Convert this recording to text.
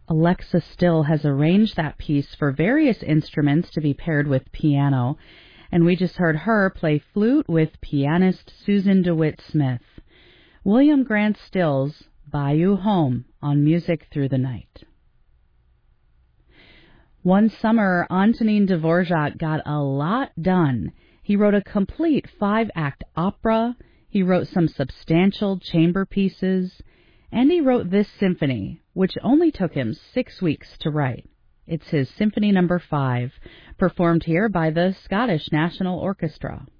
Alexa Still has arranged that piece for various instruments to be paired with piano, and we just heard her play flute with pianist Susan DeWitt Smith. William Grant Still's Bayou Home on Music Through the Night. One summer, Antonin Dvorak got a lot done. He wrote a complete 5-act opera, he wrote some substantial chamber pieces, and he wrote this symphony, which only took him 6 weeks to write. It's his Symphony No. 5, performed here by the Scottish National Orchestra.